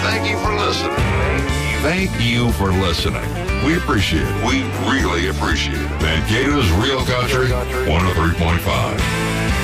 thank you for listening. Thank you for listening. We appreciate it. We really appreciate it. Mankato's Real Country 103.5.